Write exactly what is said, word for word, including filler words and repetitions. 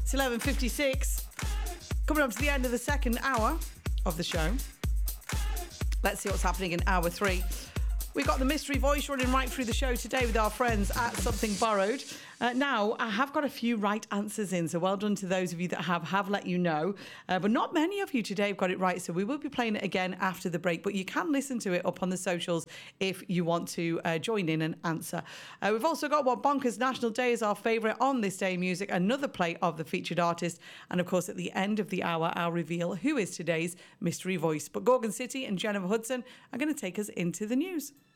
It's eleven fifty-six. Coming up to the end of the second hour of the show. Let's see what's happening in hour three. We've got the mystery voice running right through the show today with our friends at Something Borrowed. Uh, now, I have got a few right answers in, so well done to those of you that have, have let you know. Uh, but not many of you today have got it right, so we will be playing it again after the break. But you can listen to it up on the socials if you want to uh, join in and answer. Uh, we've also got What Bonkers National Day is our favourite on This Day in Music, another play of the featured artist. And of course, at the end of the hour, I'll reveal who is today's mystery voice. But Gorgon City and Jennifer Hudson are going to take us into the news.